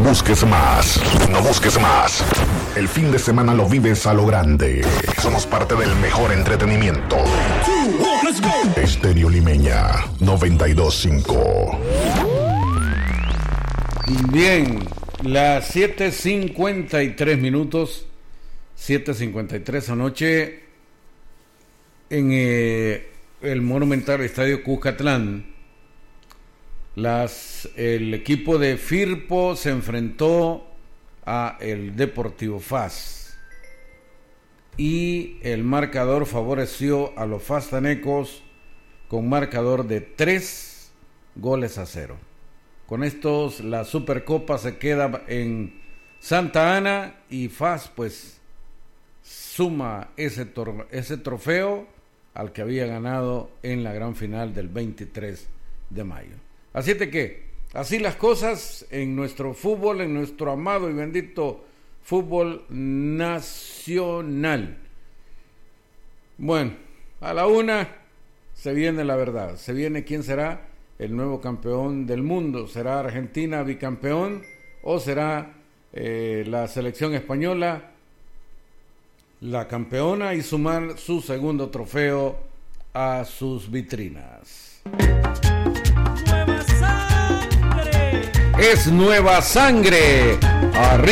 busques más. No busques más. El fin de semana lo vives a lo grande. Somos parte del mejor entretenimiento. Estéreo Limeña 92.5. Bien, las 7:53 minutos, 7:53 anoche en el monumental Estadio Cuscatlán. El equipo de Firpo se enfrentó a el Deportivo FAS y el marcador favoreció a los fastanecos con marcador de 3-0. Con estos la Supercopa se queda en Santa Ana y FAS pues suma ese trofeo al que había ganado en la gran final del 23 de mayo. Así es de que, así las cosas en nuestro fútbol, en nuestro amado y bendito fútbol nacional. Bueno, a la una se viene la verdad, se viene quién será el nuevo campeón del mundo. ¿Será Argentina bicampeón o será la selección española la campeona y sumar su segundo trofeo a sus vitrinas? Es nueva sangre.